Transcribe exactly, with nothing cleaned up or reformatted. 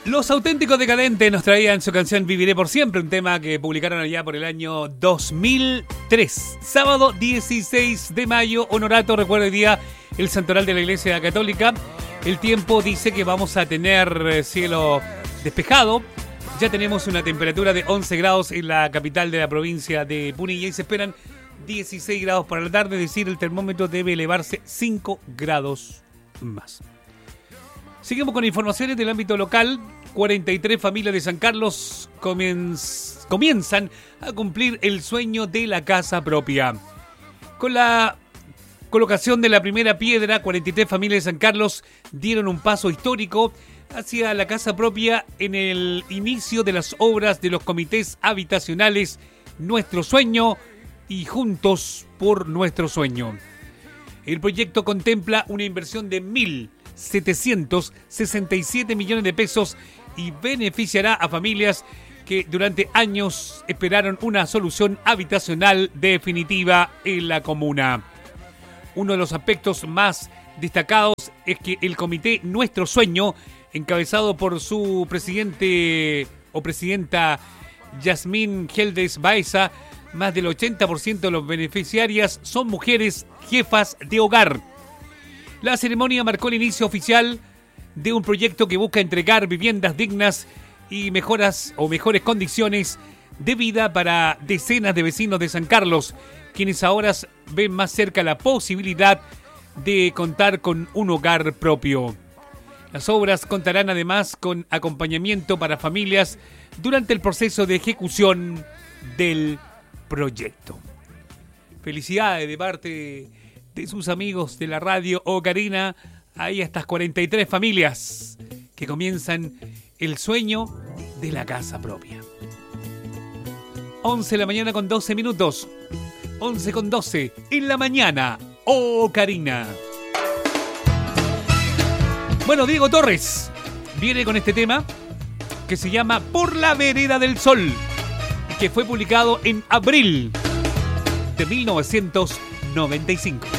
Los Auténticos Decadentes nos traían su canción Viviré por Siempre, un tema que publicaron allá por el año dos mil tres. Sábado dieciséis de mayo, Honorato, recuerda hoy día el santoral de la Iglesia Católica. El tiempo dice que vamos a tener cielo despejado. Ya tenemos una temperatura de once grados en la capital de la provincia de Punilla y se esperan dieciséis grados para la tarde, es decir, el termómetro debe elevarse cinco grados más. Seguimos con informaciones del ámbito local. cuarenta y tres familias de San Carlos comienz- comienzan a cumplir el sueño de la casa propia. Con la colocación de la primera piedra, cuarenta y tres familias de San Carlos dieron un paso histórico hacia la casa propia en el inicio de las obras de los comités habitacionales Nuestro Sueño y Juntos por Nuestro Sueño. El proyecto contempla una inversión de mil setecientos sesenta y siete millones de pesos y beneficiará a familias que durante años esperaron una solución habitacional definitiva en la comuna. Uno de los aspectos más destacados es que el comité Nuestro Sueño, encabezado por su presidente o presidenta Yasmín Geldes Baeza, más del ochenta por ciento de los beneficiarias son mujeres jefas de hogar. La ceremonia marcó el inicio oficial de un proyecto que busca entregar viviendas dignas y mejoras o mejores condiciones de vida para decenas de vecinos de San Carlos, quienes ahora ven más cerca la posibilidad de contar con un hogar propio. Las obras contarán además con acompañamiento para familias durante el proceso de ejecución del proyecto. Felicidades de parte de sus amigos de la radio Ocarina, hay estas cuarenta y tres familias que comienzan el sueño de la casa propia. once de la mañana con doce minutos. once con doce en la mañana, Ocarina. Bueno, Diego Torres viene con este tema que se llama Por la Vereda del Sol, que fue publicado en abril de mil novecientos noventa y cinco.